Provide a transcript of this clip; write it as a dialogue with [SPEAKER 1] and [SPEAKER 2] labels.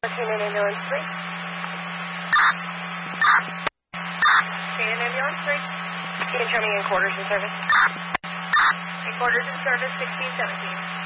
[SPEAKER 1] Can an ambulance, please? Can an ambulance, please? Can you tell me in quarters in service? In quarters in service, 1617.